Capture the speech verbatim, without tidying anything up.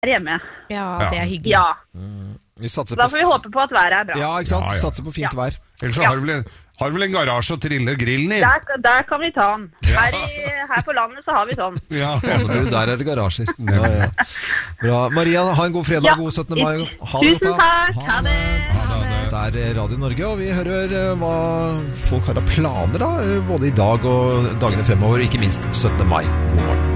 er hjemme. Ja, det er hyggelig. Ja. Mm. Vi satser Da på... får vi håpe på at været er bra. Ja, ikke sant? Ja, ja. Satser på fint Ja. vær. Ellers så Ja. har du vel en, har du vel en garasje å trille grillen i? Der, der kan vi ta den. Her, i, her på landet så har vi sånn. Ja. Ja, men du, der er det garasjer. Ja, ja. Bra. Maria, ha en god fredag, Ja. god syttende mai. Ha det godt, Tusen da. takk. Ha det. Det er Radio Norge, og vi hører eh, hva folk har av planer da, eh, både i dag og dagene fremover, ikke minst syttende mai. God morgen.